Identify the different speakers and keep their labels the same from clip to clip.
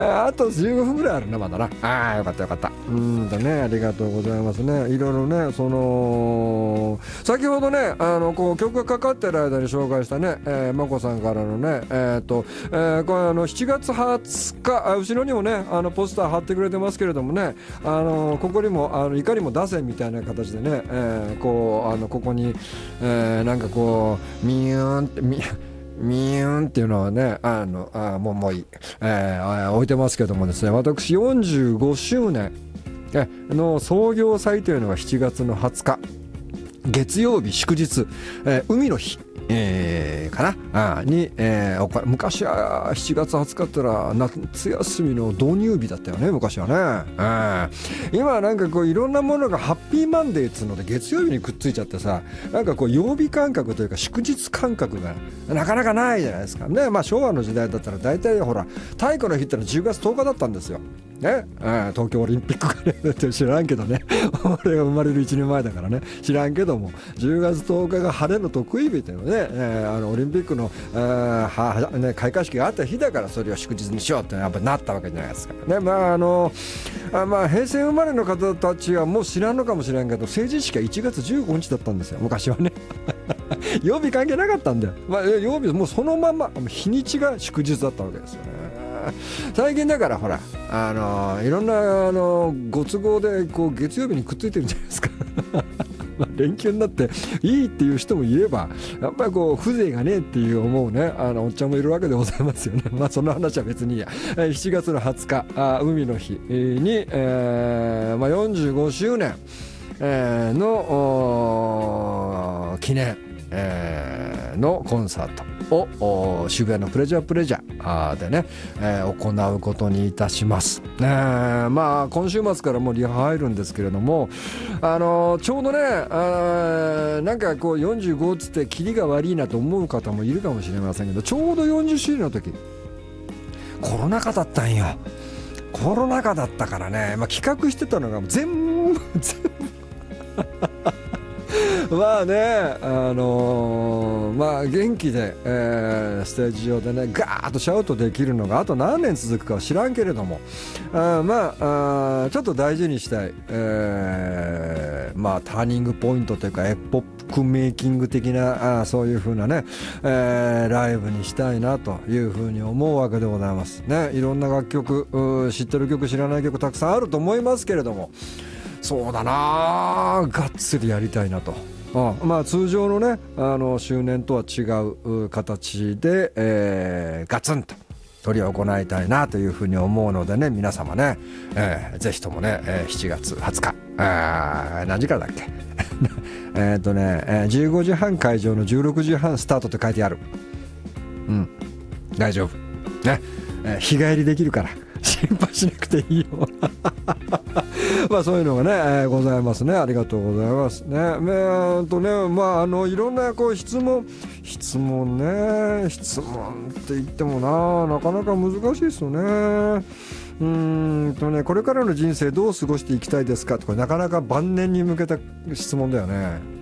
Speaker 1: あと15分ぐらいあるな、まだな。ああ、よかったよかった。ありがとうございますね。いろいろね、先ほどね、こう曲がかかってる間に紹介したね、まこさんからのね、これ7月20日、後ろにもね、ポスター貼ってくれてますけれどもね、ここにも、いかにも出せみたいな形でね、ここに、なんかこう、ミューンって、ミューンっていうのはね、もういい、置いてますけどもですね、私45周年の創業祭というのが7月の20日月曜日祝日、海の日、かなに、昔は7月20日ってら夏休みの導入日だったよね、昔はね。今はなんかこういろんなものがハッピーマンデーっつうので月曜日にくっついちゃってさ、なんかこう曜日感覚というか祝日感覚がなかなかないじゃないですかね。まあ昭和の時代だったら大体ほら体育の日ってのは10月10日だったんですよね。東京オリンピックがねって知らんけどね俺が生まれる1年前だからね、知らんけども10月10日が晴れの得意日というのね、オリンピックの開会式があった日だからそれを祝日にしようってやっぱなったわけじゃないですかね。平成生まれの方たちはもう知らんのかもしれんけど、成人式は1月15日だったんですよ、昔はね曜日関係なかったんだよ、曜日もうそのまま日にちが祝日だったわけですよね。最近だからほらいろんなご都合でこう月曜日にくっついてるんじゃないですか連休になっていいっていう人もいれば、やっぱりこう風情がねえっていう思うねおっちゃんもいるわけでございますよね。その話は別にいいや。7月の20日海の日に、45周年、の記念、のコンサートを渋谷のプレジャーでね、行うことにいたします。今週末からもうリハ入るんですけれども、ちょうどねなんかこう45っつってキリが悪いなと思う方もいるかもしれませんけど、ちょうど40周年の時コロナ禍だったんよ。コロナ禍だったからね、企画してたのが全部元気で、ステージ上でねガーッとシャウトできるのがあと何年続くかは知らんけれども、ちょっと大事にしたい、ターニングポイントというかエポックメイキング的なそういう風なね、ライブにしたいなという風に思うわけでございますね。いろんな楽曲、知ってる曲知らない曲たくさんあると思いますけれども、そうだながっつりやりたいなと。通常のね周年とは違う形で、ガツンと取り行いたいなというふうに思うのでね、皆様ね、ぜひともね、7月20日何時からだっけ15時半会場の16時半スタートって書いてある。大丈夫ね、日帰りできるから心配しなくていいよそういうのがね、ございますね。ありがとうございますね。いろんなこう質問って言ってもなかなか難しいですよね。これからの人生どう過ごしていきたいですかとか、なかなか晩年に向けた質問だよね。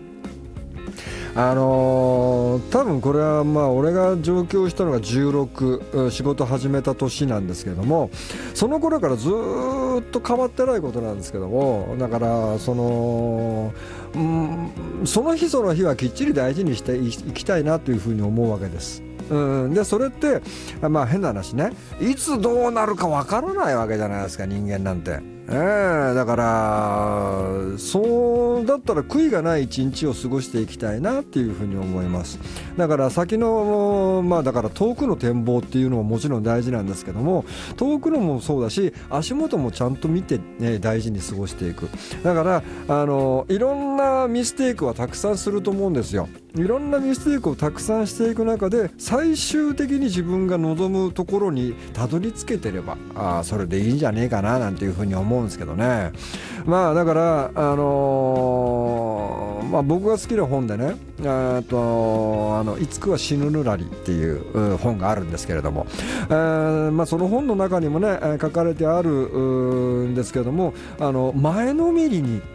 Speaker 1: 多分これは俺が上京したのが16、仕事始めた年なんですけども、その頃からずっと変わってないことなんですけども、だからその日その日はきっちり大事にしていきたいなというふうに思うわけです。でそれって変な話ね、いつどうなるかわからないわけじゃないですか、人間なんて。だからそうだったら悔いがない一日を過ごしていきたいなっていうふうに思います。だから先のだから遠くの展望っていうのももちろん大事なんですけども、遠くのもそうだし足元もちゃんと見て、大事に過ごしていく。だからいろんなミステイクはたくさんすると思うんですよ。いろんなミステイクをたくさんしていく中で最終的に自分が望むところにたどり着けてればそれでいいんじゃねえかななんていうふうに思うんですけどね。だから僕が好きな本でね、いつくは死ぬぬらりっていう本があるんですけれども、その本の中にもね書かれてあるんですけれども、前のめりに、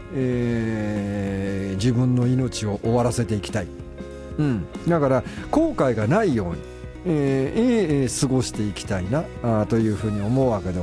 Speaker 1: 自分の命を終わらせていきたい。だから後悔がないように過ごしていきたいなというふうに思うわけで